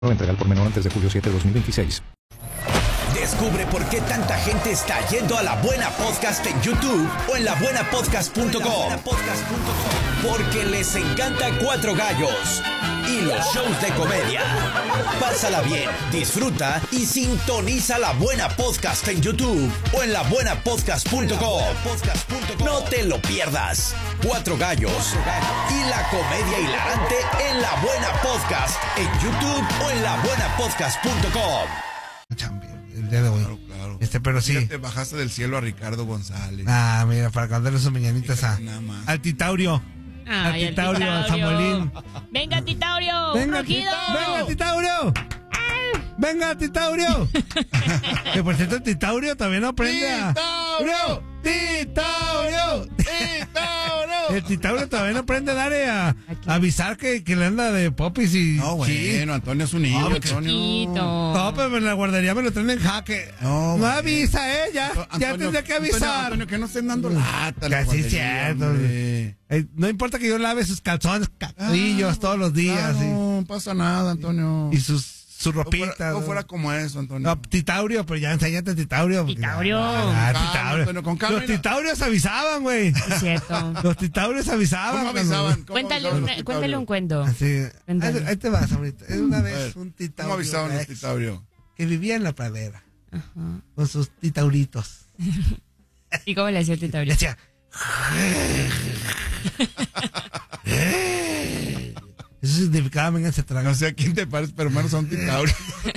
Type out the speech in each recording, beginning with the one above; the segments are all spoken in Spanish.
Entrega al por menor antes de julio 7 de 2026. Descubre por qué tanta gente está yendo a La Buena Podcast en YouTube o en labuenapodcast.com. Porque les encanta Cuatro Gallos y los shows de comedia. Pásala bien, disfruta y sintoniza La Buena Podcast en YouTube o en labuenapodcast.com. No te lo pierdas. Cuatro Gallos y la comedia hilarante en La Buena Podcast en YouTube o en labuenapodcast.com. El día de hoy. Claro. Pero sí. Ya te bajaste del cielo a Ricardo González. Mira, para cantarle sus mañanitas al Titaurio. Ay, al Titaurio, al Samuelín. ¡Venga, Titaurio! ¡Venga, Titaurio! ¡Venga, Titaurio! Que por cierto, Titaurio todavía no aprende ¡Titaurio! El Titaurio todavía no aprende a avisar que le anda de popis y... No, bueno, Antonio es un niño, Antonio. No, pero en la guardería me lo traen en jaque. No avisa, ya tendría que avisar. Antonio, que no estén dando lata. Casi es cierto. No importa que yo lave sus calzones, calzoncillos todos los días. No pasa nada, Antonio. Y su ropita. No fuera como eso, Antonio. No, Titaurio, pero ya enséñate Titaurio. Titaurio. Titaurio. Antonio, con calma. Los Titaurios avisaban, güey. Es cierto. Los Titaurios avisaban. ¿Cómo avisaban? Cuéntale un cuento. Así, ahí te vas, ahorita. Una vez un Titaurio. ¿Cómo avisaban los Titaurio? Que vivía en la pradera. Ajá. Con sus Titauritos. ¿Y cómo le hacía el Titaurio? Decía... Eso significaba, venga, se traga. No sé a quién te pares, pero hermanos son Titaurio.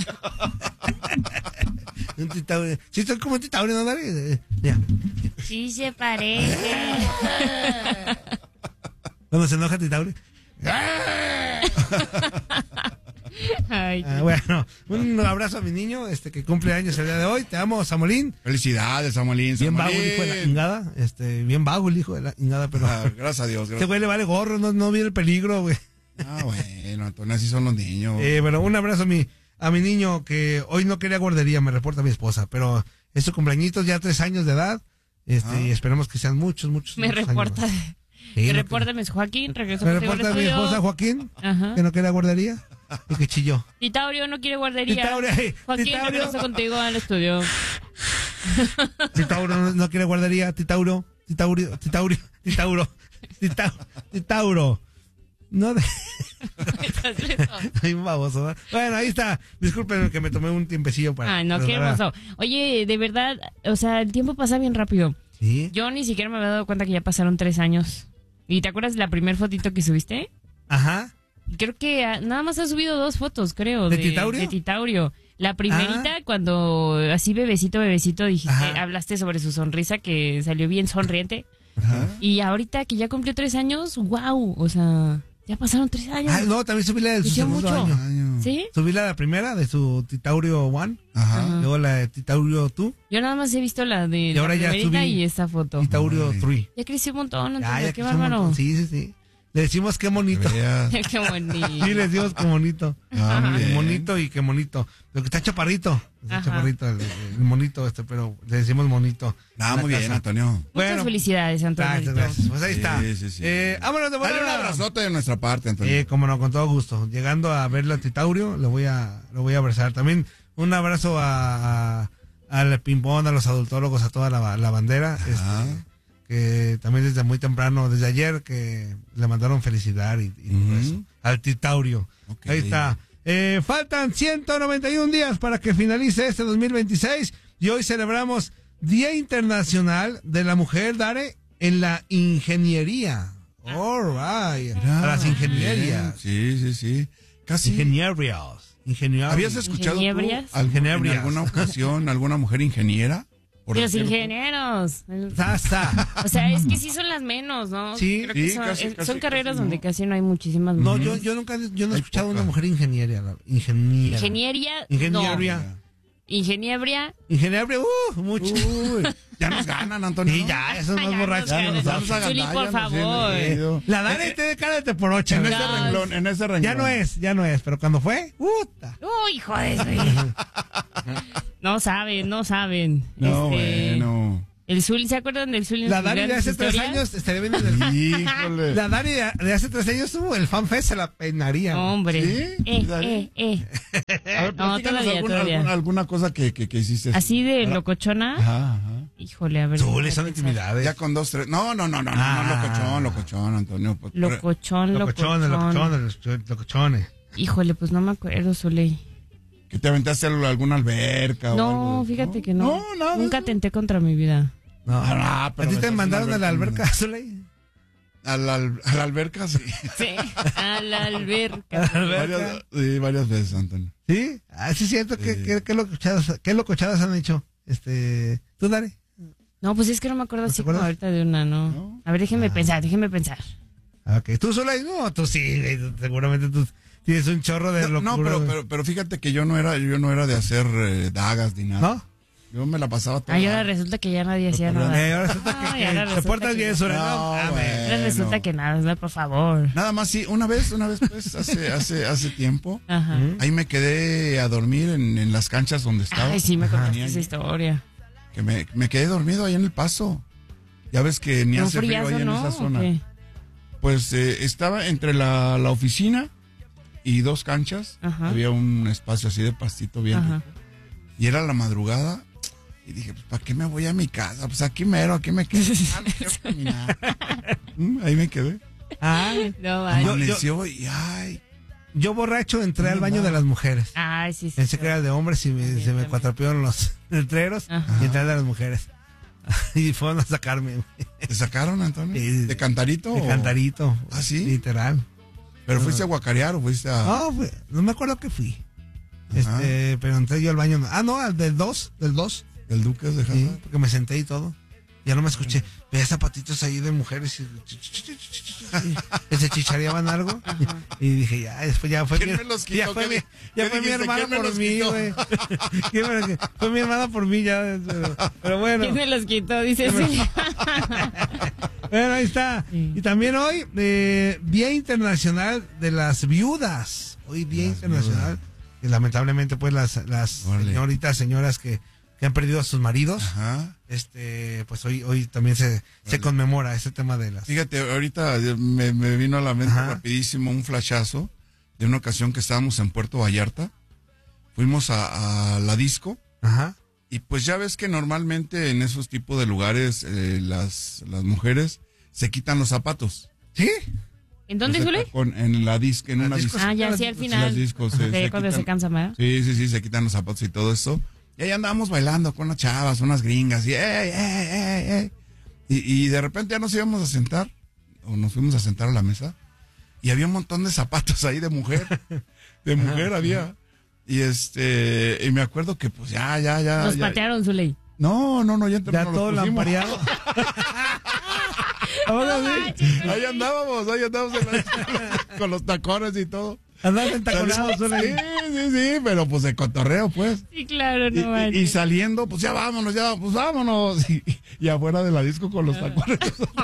Un Titaurio. Sí, soy como un Titaurio, ¿no, David? Ya. Sí, se parece. Cuando se enoja Titaurio. Ay, bueno, un abrazo a mi niño que cumple años el día de hoy. Te amo, Samuelín. Felicidades, Samuelín. Bien vago el hijo de la ingada. Bien vago el hijo de la ingada, pero... gracias a Dios. Este güey le vale gorro, no viene el peligro, güey. Bueno, Antonio, así son los niños. Bueno, un abrazo a mi niño que hoy no quería guardería, me reporta mi esposa, pero es su cumpleañitos, ya 3 años de edad, y esperemos que sean muchos me reporta. Sí, repórtame, Joaquín, regresó me reporta mi esposa Joaquín, que no quería guardería y que chilló. Titaurio no quiere guardería. Joaquín, Titaurio. regreso contigo al estudio. Titaurio no quiere guardería, Titauro. No de... Soy un baboso, ¿verdad? Bueno, ahí está. Disculpen que me tomé un tiempecillo para... Ay, no, qué hermoso. Oye, de verdad, o sea, el tiempo pasa bien rápido. ¿Sí? Yo ni siquiera me había dado cuenta que ya pasaron 3 años. ¿Y te acuerdas de la primera fotito que subiste? Ajá. Creo que nada más has subido 2 fotos, creo. ¿De Titaurio? De Titaurio. La primerita, cuando así bebecito, dijiste, hablaste sobre su sonrisa, que salió bien sonriente. Ajá. Y ahorita que ya cumplió 3 años, wow, o sea... Ya pasaron 3 años. No, también subí la de su segundo año. ¿Sí? Subí la primera de su Titaurio 1. Ajá. Luego la de Titaurio 2. Yo nada más he visto la de y ahora la ya subí y esta foto. Titaurio 3. Ya creció un montón, Ya qué bárbaro. Sí. Le decimos qué bonito. Qué bonito. Sí, le decimos qué bonito. Monito y qué bonito. Lo que está chaparrito. Está chaparrito el monito pero le decimos monito. Muy bien, Antonio. Muchas felicidades, Antonio. Gracias. Pues ahí está. Sí. Vámonos de Dale un abrazote de nuestra parte, Antonio. Como no, con todo gusto. Llegando a verle a Titaurio, lo voy a abrazar. También un abrazo al Pimpón, a los adultólogos, a toda la bandera. Que también desde muy temprano, desde ayer, que le mandaron felicidad y todo eso. Al Titaurio. Okay. Ahí está. Faltan 191 días para que finalice este 2026 y hoy celebramos Día Internacional de la Mujer, Dare, en la ingeniería. All right. A las ingenierías. Sí. Casi. Ingenierías. ¿Habías escuchado tú en alguna ocasión alguna mujer ingeniera? Los ingenieros. O sea, es que sí son las menos, ¿no? Sí, creo que son carreras donde casi no hay muchísimas mujeres. No, yo no he escuchado una mujer ingeniera. Ingeniería. Ingeniebria. Mucho. Ya nos ganan, Antonio. Sí, ya, esos más borrachos. Chuli, por favor. La Dare te de cara de teporocha. En ese renglón. Ya no es, pero cuando fue, puta. Uy, joder. No saben. No, bueno. El Zuli, ¿se acuerdan del Zuli? La Dani de hace 3 años estaría viendo Híjole. La Dani de hace 3 años el FanFest se la peinaría. Hombre. ¿Sí? A ver, no, todavía. Alguna cosa que hiciste. Así de locochona. Ajá. Híjole, a ver. Zuli, son intimidades. Ya con 2, 3. No, locochón, Antonio. Locochones. Híjole, pues no me acuerdo, Zuli. ¿Que te aventaste a alguna alberca o algo? No, fíjate que no. No, nada. Nunca tenté contra mi vida. No, pero ¿a ti te mandaron a la alberca, Zuley? A la alberca, sí. Sí, a la alberca. Varias veces, Antonio. ¿Sí? Sí, es cierto. ¿Qué locochadas han hecho? ¿Tú, Dani? No, pues es que no me acuerdo así como ahorita de una, ¿no? A ver, déjenme pensar. Ok, ¿tú, Zuley? No, tú sí, seguramente tú tienes un chorro de locura. No, pero fíjate que yo no era de hacer dagas ni nada. ¿No? Yo me la pasaba toda. Y ahora resulta que ya nadie hacía nada. Ahora resulta que te portas bien, Zuley. Ahora resulta que nada, por favor. Nada más, sí, una vez pues, hace tiempo, ahí me quedé a dormir en las canchas donde estaba. Ay, sí, me contaste esa historia. Que me quedé dormido ahí en el paso. Ya ves que ni hace frío ahí en esa zona. Pues estaba entre la oficina y 2 canchas. Había un espacio así de pastito bien rico. Y era la madrugada. Y dije, pues, ¿para qué me voy a mi casa? Pues aquí me quedé. No quiero caminar. Ahí me quedé. Ay, no, amaneció y ay. Yo borracho entré al baño de las mujeres. Ay, sí. Pensé que era de hombres y se me cuatrapearon los letreros y entré al de las mujeres. Y fueron a sacarme. ¿Te sacaron, Antonio? ¿De cantarito? De cantarito. ¿Ah, sí? Literal. ¿Pero fuiste a guacarear o fuiste a...? No me acuerdo que fui. Pero entré yo al baño. Al del 2. ¿El Duques de Jaja? Sí, porque me senté y todo. Ya no me escuché. Veía zapatitos ahí de mujeres y se chichareaban algo. Y dije, después ya fue mi hermana por mí, güey. Fue mi hermana por mí ya. Pero bueno. ¿Quién me los quitó? Dice sí. Bueno, ahí está. Y también hoy, Día Internacional de las Viudas. Hoy Día Internacional. Y lamentablemente, pues, las señoras que han perdido a sus maridos. Pues hoy también se conmemora ese tema de las... Fíjate, ahorita me vino a la mente rapidísimo un flashazo de una ocasión que estábamos en Puerto Vallarta. Fuimos a la disco. Y pues ya ves que normalmente en esos tipos de lugares las mujeres se quitan los zapatos. ¿Sí? ¿En dónde, Zule? En la disco, en una disco. Ya sí, al final. Las discos, cuando se cansa, ¿verdad? Sí, se quitan los zapatos y todo eso. Y ahí andábamos bailando con unas chavas, unas gringas, y de repente ya nos íbamos a sentar, o nos fuimos a sentar a la mesa, y había un montón de zapatos ahí de mujer, había. Y y me acuerdo que pues ya. Nos patearon, Zuley. No, ya todo lampareado. Ahora sí. Ahí andábamos con los tacones y todo. Andaban entaconados, Zuley. Sí, pero pues de cotorreo, pues. Sí, claro, no y saliendo, pues vámonos. Y afuera de la disco con los tacones.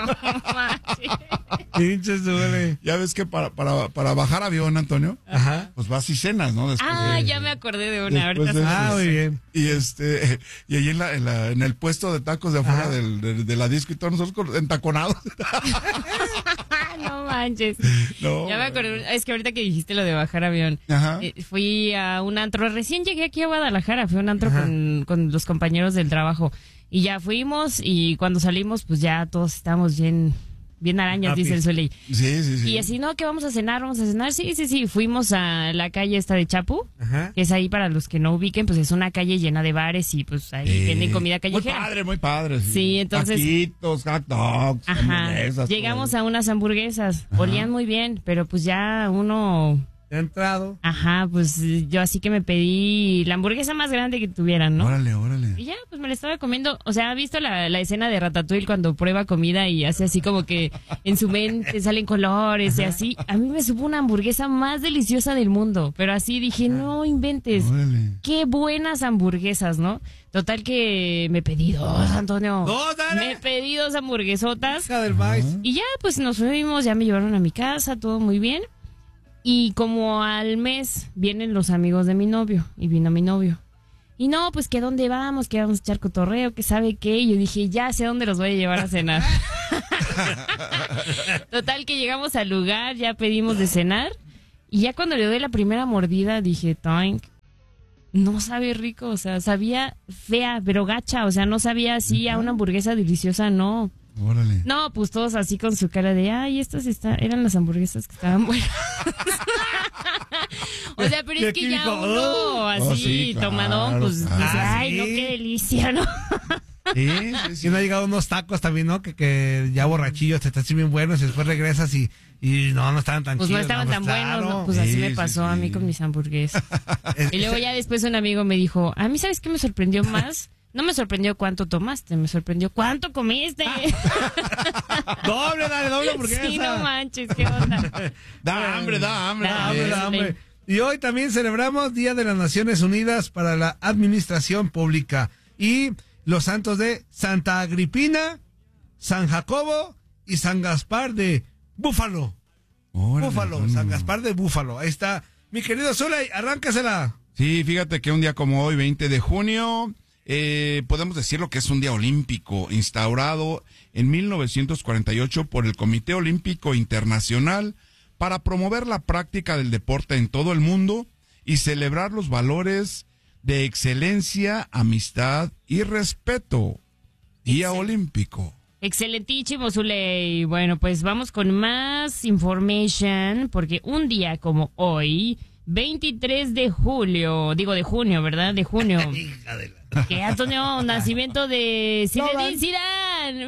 Pinches, Zuley. Ya ves que para bajar avión, Antonio, pues vas y cenas, ¿no? Después ya me acordé de una. Ahorita muy bien. Y y ahí en el puesto de tacos de afuera de la disco y todos nosotros entaconados. No manches. No, ya me acordé. Es que ahorita que dijiste lo de bajar avión, fui a un antro. Recién llegué aquí a Guadalajara. Fui a un antro con los compañeros del trabajo. Y ya fuimos. Y cuando salimos, pues ya todos estábamos bien arañas, dice el Zuley. Sí. Y así, ¿no? ¿Que vamos a cenar? Sí. Fuimos a la calle esta de Chapu, que es ahí para los que no ubiquen, pues es una calle llena de bares y pues ahí venden comida callejera. Muy padre. Sí, entonces... Taquitos, hot dogs, hamburguesas. Llegamos a unas hamburguesas, olían muy bien, pero pues ya uno... entrado. Pues yo así que me pedí la hamburguesa más grande que tuvieran, ¿no? Órale. Y ya, pues me la estaba comiendo. O sea, ¿ha visto la escena de Ratatouille cuando prueba comida y hace así como que en su mente salen colores y así? A mí me supo una hamburguesa más deliciosa del mundo. Pero así dije, no inventes. Órale. Qué buenas hamburguesas, ¿no? Total que me pedí 2, Antonio. Me pedí 2 hamburguesotas. Del maíz. Y ya, pues nos fuimos, ya me llevaron a mi casa, todo muy bien. Y como al mes vienen los amigos de mi novio, y vino mi novio. Y no, pues que dónde vamos, que vamos a echar cotorreo, que sabe qué. Y yo dije, ya sé dónde los voy a llevar a cenar. Total que llegamos al lugar, ya pedimos de cenar. Y ya cuando le doy la primera mordida dije, Tank, no sabe rico, o sea, sabía fea, pero gacha, o sea, no sabía así a una hamburguesa deliciosa, no. Órale. No, pues todos así con su cara de, ay, estas eran las hamburguesas que estaban buenas. O sea, pero es que ya uno así, sí, claro, tomadón, pues dice, ay, sí. no, qué delicia, ¿no? Sí. Y no ha llegado unos tacos también, ¿no? Que ya borrachillos, te están bien buenos y después regresas y no estaban tan pues chidos. No estaban tan claro. buenos, pues así me pasó a mí con mis hamburguesas. Y luego ya después un amigo me dijo, a mí, ¿sabes qué me sorprendió más? No me sorprendió cuánto tomaste, me sorprendió cuánto comiste. Dale, doble hamburguesa. Sí, no manches, qué onda. Da hambre. Y hoy también celebramos Día de las Naciones Unidas para la Administración Pública. Y los santos de Santa Agripina, San Jacobo y San Gaspar de Búfalo. Órale, San Gaspar de Búfalo. Ahí está. Mi querido Zulay, arráncasela. Sí, fíjate que un día como hoy, 20 de junio, podemos decirlo que es un día olímpico instaurado en 1948 por el Comité Olímpico Internacional para promover la práctica del deporte en todo el mundo y celebrar los valores de excelencia, amistad y respeto. Día olímpico. Excelentísimo, Zuley. Bueno, pues vamos con más information, porque un día como hoy, 23 de julio, digo de junio, ¿verdad? De junio. Que Antonio, nacimiento de Zinedine Zidane,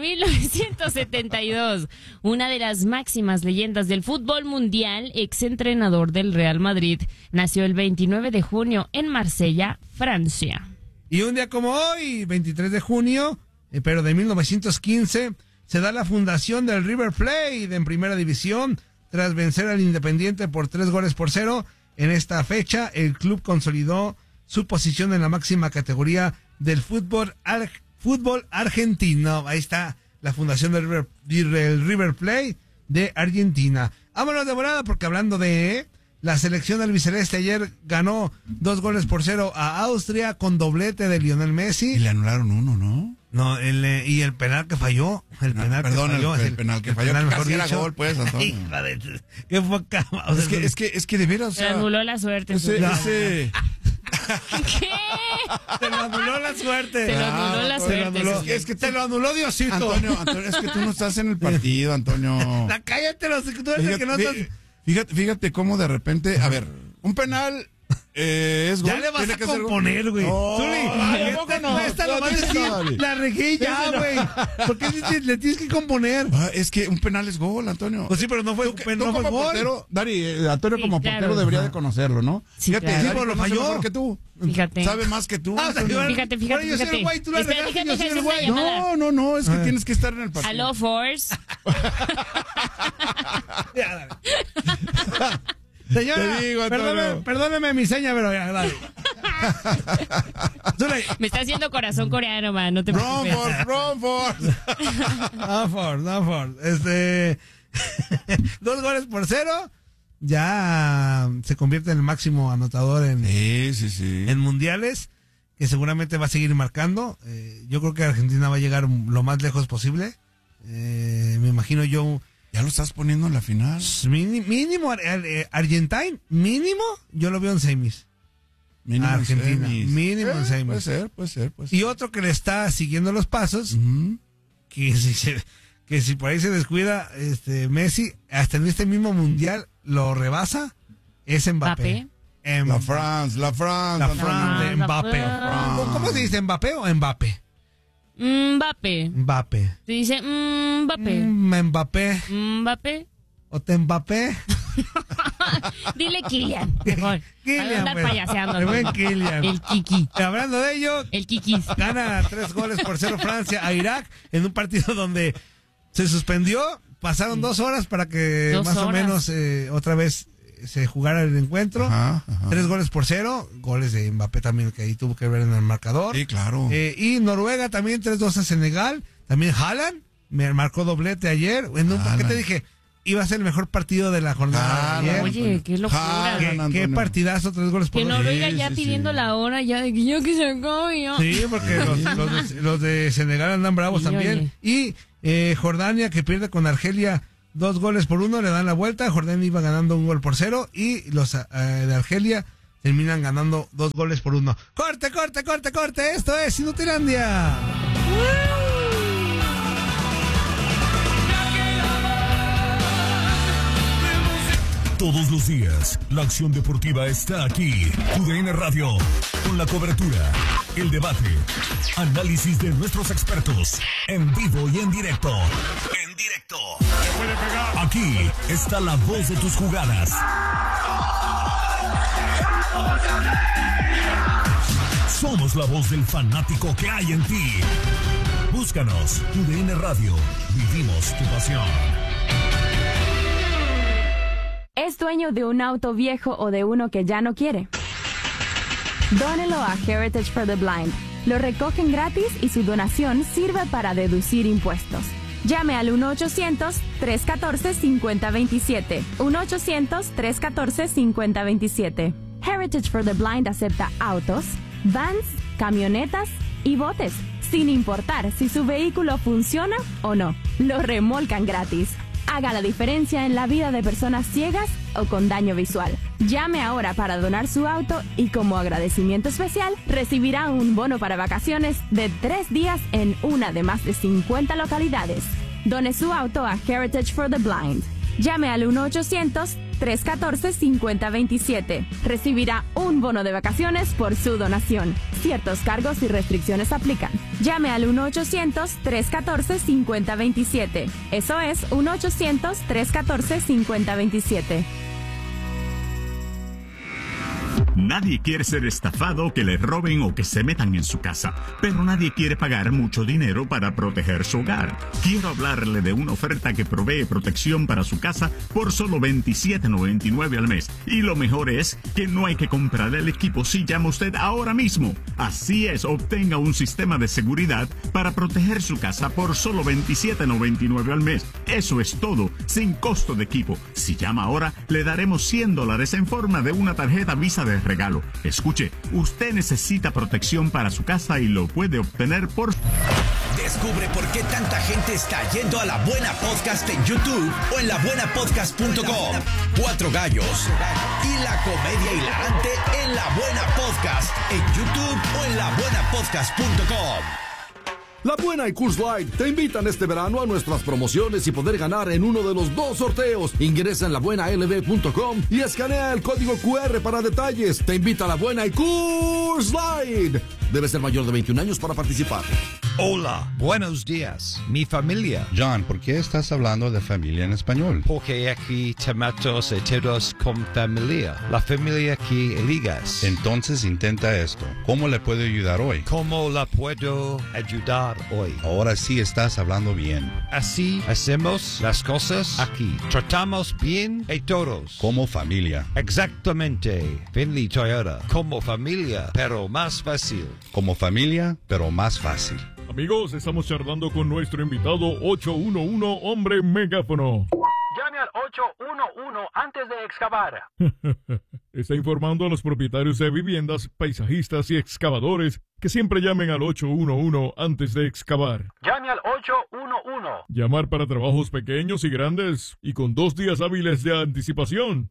1972. Una de las máximas leyendas del fútbol mundial, exentrenador del Real Madrid, nació el 29 de junio en Marsella, Francia. Y un día como hoy, 23 de junio, pero de 1915, se da la fundación del River Plate en Primera División, tras vencer al Independiente por 3-0. En esta fecha, el club consolidó su posición en la máxima categoría del fútbol argentino. Ahí está la fundación del River Plate de Argentina. Vámonos de volada, porque hablando de la selección albiceleste, ayer ganó 2-0 a Austria con doblete de Lionel Messi. Y le anularon uno, ¿no? No, y el penal que falló. El penal que falló, casi era gol, pues, Antonio. Qué poca. O sea, es que de veras. Se anuló la suerte. Ese... ¿Qué? Te lo anuló la suerte. Te lo anuló la suerte. Es que te lo anuló Diosito. Antonio, es que tú no estás en el partido, Antonio. Cállate, tú eres el que no estás. Fíjate cómo de repente, a ver, un penal es gol. Ya le vas a componer, güey. La regué ya, güey. ¿Por qué le tienes que componer? Es que un penal es gol, Antonio. Pues sí, pero no fue gol. Portero, Dari, Antonio como portero debería de conocerlo, ¿no? Sí, fíjate, claro. sí, pero lo falló mejor que tú. Fíjate. Sabe más que tú. Fíjate. Yo soy el güey, tú la regaste, yo soy el güey. No, es que tienes que estar en el partido. Aló, Force. Señora, te digo, perdóneme mi seña, pero ya, dale. Me está haciendo corazón coreano, man, no te preocupes. Romford. No, Ford. 2-0. Ya se convierte en el máximo anotador en mundiales, que seguramente va a seguir marcando. Yo creo que Argentina va a llegar lo más lejos posible. Me imagino yo. Ya lo estás poniendo en la final. Mínimo, Argentina, mínimo, yo lo veo en semis. Mínimo Argentina, semis. Mínimo en semis. Puede ser. Y otro que le está siguiendo los pasos, que si por ahí se descuida, Messi, hasta en este mismo mundial lo rebasa, es Mbappé. La France de Mbappé. ¿Cómo se dice, Mbappé o Mbappé? Mbappé. Se dice Mbappé. Mbappé. ¿O te Mbappé? Dile Kylian, mejor. Kylian, andar payaseando. Kylian. El Kiki. Hablando de ello, el Kikis. Gana 3-0 Francia a Irak en un partido donde se suspendió. Pasaron 2 horas para que o menos otra vez se jugara el encuentro. 3-0. Goles de Mbappé también, que ahí tuvo que ver en el marcador. Sí, claro. Y Noruega también 3-2 a Senegal. También Haaland me marcó doblete ayer. ¿Qué te dije? iba a ser el mejor partido de la jornada. Oye, qué locura. Qué partidazo, 3 goles por 1. Que Noruega ya pidiendo la hora ya de que yo que se acabe. Sí, porque los de Senegal andan bravos también. Y Jordania, que pierde con Argelia 2 goles por 1, le dan la vuelta. Jordania iba ganando 1 gol por 0 y los de Argelia terminan ganando 2 goles por 1. ¡Corte! Esto es Inutilandia. Todos los días, la acción deportiva está aquí. TUDN Radio, con la cobertura, el debate, análisis de nuestros expertos, en vivo y en directo. Aquí está la voz de tus jugadas. Somos la voz del fanático que hay en ti. Búscanos, TUDN Radio. Vivimos tu pasión. ¿Es dueño de un auto viejo o de uno que ya no quiere? Dónelo a Heritage for the Blind. Lo recogen gratis y su donación sirve para deducir impuestos. Llame al 1-800-314-5027. 1-800-314-5027. Heritage for the Blind acepta autos, vans, camionetas y botes, sin importar si su vehículo funciona o no. Lo remolcan gratis. Haga la diferencia en la vida de personas ciegas o con daño visual. Llame ahora para donar su auto y como agradecimiento especial recibirá un bono para vacaciones de 3 días en una de más de 50 localidades. Done su auto a Heritage for the Blind. Llame al 1-800-314-5027. Recibirá un bono de vacaciones por su donación. Ciertos cargos y restricciones aplican. Llame al 1-800-314-5027. Eso es 1-800-314-5027. Nadie quiere ser estafado, que le roben o que se metan en su casa, pero nadie quiere pagar mucho dinero para proteger su hogar. Quiero hablarle de una oferta que provee protección para su casa por solo $27.99 al mes. Y lo mejor es que no hay que comprar el equipo si llama usted ahora mismo. Así es, obtenga un sistema de seguridad para proteger su casa por solo $27.99 al mes. Eso es todo, sin costo de equipo. Si llama ahora, le daremos $100 en forma de una tarjeta Visa de regalo. Escuche, usted necesita protección para su casa y lo puede obtener por... Descubre por qué tanta gente está yendo a La Buena Podcast en YouTube o en labuenapodcast.com. 4 gallos y la comedia hilarante en La Buena Podcast en YouTube o en labuenapodcast.com. La Buena y Coors Light te invitan este verano a nuestras promociones y poder ganar en uno de los 2 sorteos. Ingresa en labuenalb.com y escanea el código QR para detalles. Te invita a La Buena y Coors Light. Debes ser mayor de 21 años para participar. Hola, buenos días, mi familia. John, ¿por qué estás hablando de familia en español? Porque aquí tomatos todos con familia. La familia que eligas. Entonces intenta esto. ¿Cómo le puedo ayudar hoy? ¿Cómo la puedo ayudar hoy? Ahora sí estás hablando bien. Así hacemos las cosas aquí. Tratamos bien a todos. Como familia. Exactamente. Finley Toyota. Como familia, pero más fácil. Como familia, pero más fácil. Amigos, estamos charlando con nuestro invitado 811 Hombre Megáfono. Llame al 811 antes de excavar. Está informando a los propietarios de viviendas, paisajistas y excavadores que siempre llamen al 811 antes de excavar. Llame al 811. Llamar para trabajos pequeños y grandes y con 2 días hábiles de anticipación.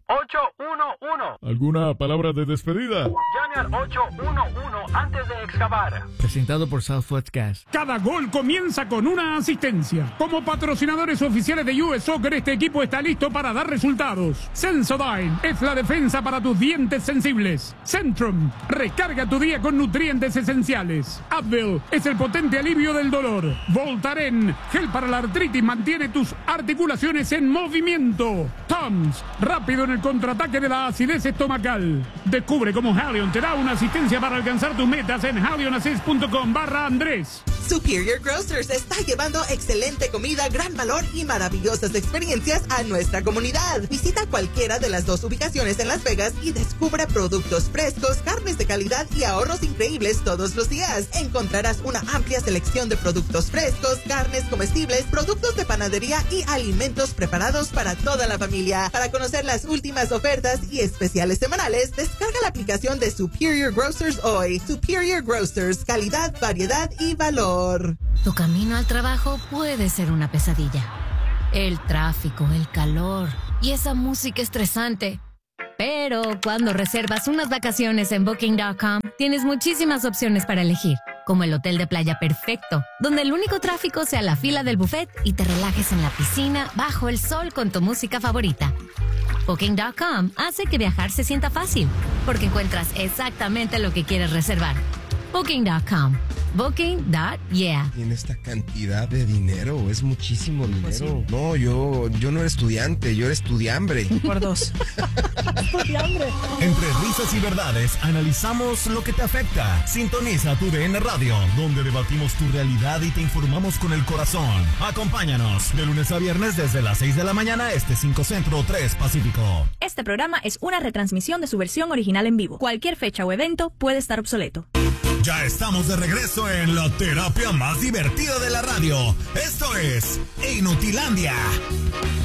811. ¿Alguna palabra de despedida? Llame al 811 antes de excavar. Presentado por Southwest Gas. Cada gol comienza con una asistencia. Como patrocinadores oficiales de US Soccer, este equipo está listo para dar resultados. Sensodyne es la defensa para tus dientes sensibles. Centrum, recarga tu día con nutrientes esenciales. Advil es el potente alivio del dolor. Voltaren, gel para la artritis, mantiene tus articulaciones en movimiento. Tums, rápido en el contraataque de la acidez estomacal. Descubre cómo Halion te da una asistencia para alcanzar tus metas en halionassist.com/Andrés. Superior Grocers está llevando excelente comida, gran valor y maravillosas experiencias a nuestra comunidad. Visita cualquiera de las 2 ubicaciones en Las Vegas y descubre productos frescos, carnes de calidad y ahorros increíbles todos los días. Encontrarás una amplia selección de productos frescos, carnes comestibles, productos de panadería y alimentos preparados para toda la familia. Para conocer las últimas ofertas y especiales semanales, descarga la aplicación de Superior Grocers hoy. Superior Grocers, calidad, variedad y valor. Tu camino al trabajo puede ser una pesadilla. El tráfico, el calor y esa música estresante. Pero cuando reservas unas vacaciones en Booking.com, tienes muchísimas opciones para elegir, como el hotel de playa perfecto, donde el único tráfico sea la fila del buffet y te relajes en la piscina bajo el sol con tu música favorita. Booking.com hace que viajar se sienta fácil, porque encuentras exactamente lo que quieres reservar. Booking.com. Booking.yeah. ¿Tiene esta cantidad de dinero? Es muchísimo dinero. Pues sí. No, yo no era estudiante, yo era estudiambre. Por 2. Estudiambre. Entre risas y verdades, analizamos lo que te afecta. Sintoniza tu DN Radio, donde debatimos tu realidad y te informamos con el corazón. Acompáñanos de lunes a viernes desde las 6 de la mañana, 5 Centro, 3 Pacífico. Este programa es una retransmisión de su versión original en vivo. Cualquier fecha o evento puede estar obsoleto. Ya estamos de regreso en la terapia más divertida de la radio. Esto es Inutilandia.